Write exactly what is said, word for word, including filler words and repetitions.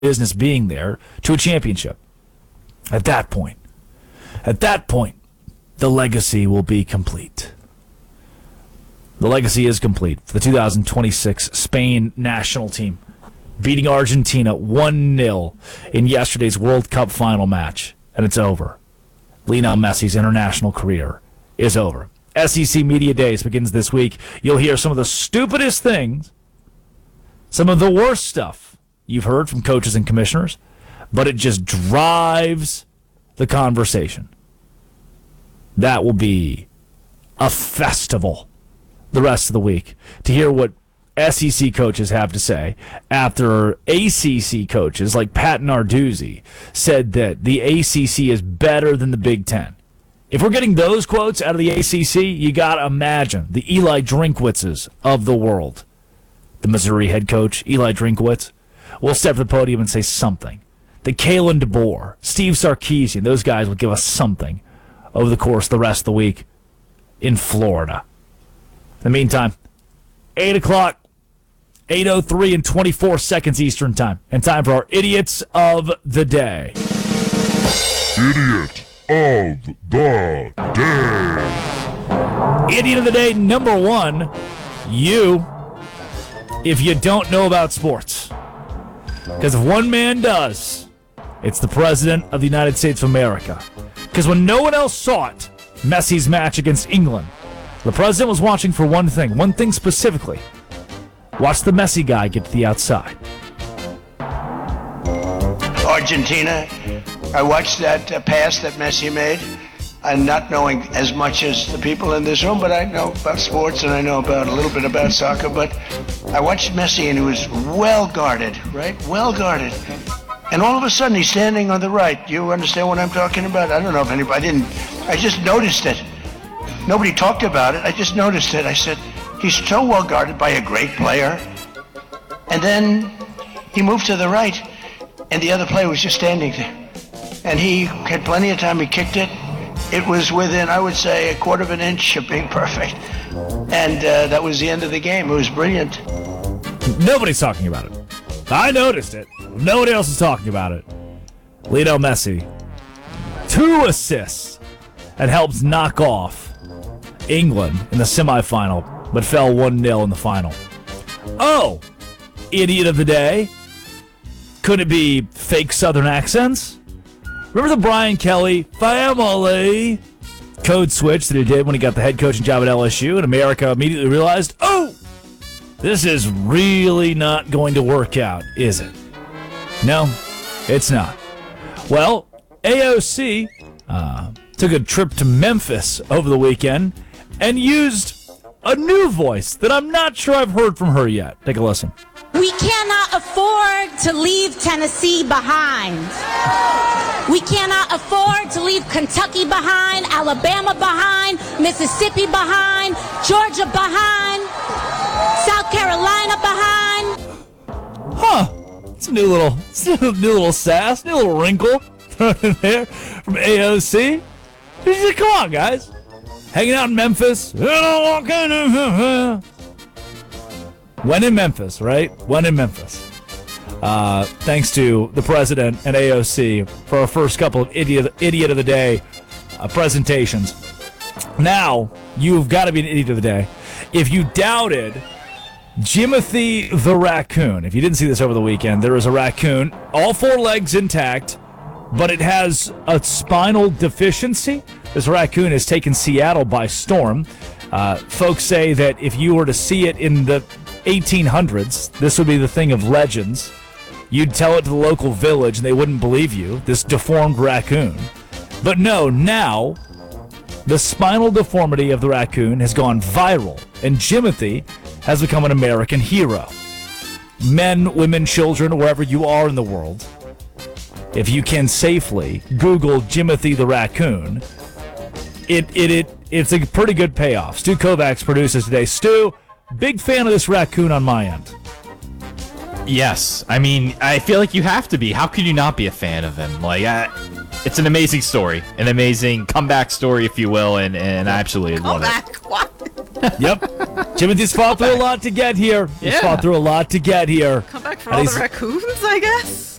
business being there to a championship. At that point, at that point, the legacy will be complete. The legacy is complete for the two thousand twenty-six Spain national team, beating Argentina one nil in yesterday's World Cup final match, and it's over. Lionel Messi's international career is over. S E C Media Days begins this week. You'll hear some of the stupidest things, some of the worst stuff you've heard from coaches and commissioners, but it just drives the conversation. That will be a festival the rest of the week to hear what S E C coaches have to say after A C C coaches like Pat Narduzzi said that the A C C is better than the Big Ten. If we're getting those quotes out of the A C C, you got to imagine the Eli Drinkwitzes of the world. The Missouri head coach, Eli Drinkwitz, will step to the podium and say something. The Kalen DeBoer, Steve Sarkisian, those guys will give us something over the course of the rest of the week in Florida. In the meantime, eight o'clock, eight oh three and twenty-four seconds Eastern Time. And time for our Idiots of the Day. Idiot of the Day. Idiot of the Day number one, you, if you don't know about sports. Because if one man does, it's the President of the United States of America. Because when no one else saw it, Messi's match against England, the President was watching for one thing, one thing specifically. Watch the Messi guy get to the outside. Argentina, I watched that uh, pass that Messi made. I'm not knowing as much as the people in this room, but I know about sports and I know about a little bit about soccer. But I watched Messi and he was well guarded, right? Well guarded. And all of a sudden he's standing on the right. You understand what I'm talking about? I don't know if anybody, I didn't, I just noticed it. Nobody talked about it. I just noticed it. I said, he's so well guarded by a great player. And then he moved to the right and the other player was just standing there. And he had plenty of time. He kicked it. It was within, I would say, a quarter of an inch of being perfect. And uh, that was the end of the game. It was brilliant. Nobody's talking about it. I noticed it. Nobody else is talking about it. Lionel Messi, two assists, and helps knock off England in the semifinal, but fell one nil in the final. Oh, idiot of the day. Could it be fake Southern accents? Remember the Brian Kelly family code switch that he did when he got the head coaching job at L S U, and America immediately realized, oh, this is really not going to work out, is it? No, it's not. Well, A O C uh, took a trip to Memphis over the weekend and used a new voice that I'm not sure I've heard from her yet. Take a listen. We cannot afford to leave Tennessee behind. We cannot afford to leave Kentucky behind, Alabama behind, Mississippi behind, Georgia behind, South Carolina behind. Huh. It's a new little, it's a new little sass, new little wrinkle thrown in there from A O C. Come on, guys. Hanging out in Memphis. When in Memphis, right? When in Memphis. Uh, thanks to the President and A O C for our first couple of Idiot, idiot of the Day uh, presentations. Now, you've got to be an Idiot of the Day. If you doubted Jimothy the raccoon, if you didn't see this over the weekend, there is a raccoon, all four legs intact, but it has a spinal deficiency. This raccoon has taken Seattle by storm. Uh, folks say that if you were to see it in the eighteen hundreds, this would be the thing of legends. You'd tell it to the local village and they wouldn't believe you, this deformed raccoon. But no, now the spinal deformity of the raccoon has gone viral, and Jimothy has become an American hero. Men, women, children, wherever you are in the world, if you can safely Google Jimothy the raccoon, it it it it's a pretty good payoff. Stu Kovacs produces today. Stu, big fan of this raccoon on my end. Yes, I mean, I feel like you have to be. How could you not be a fan of him? Like, I, it's an amazing story, an amazing comeback story, if you will, and, and I absolutely love it. What? Yep. Jimothy's fought through a lot to get here. He's Yeah. fought through a lot to get here. Come back for And all the he's- raccoons, I guess.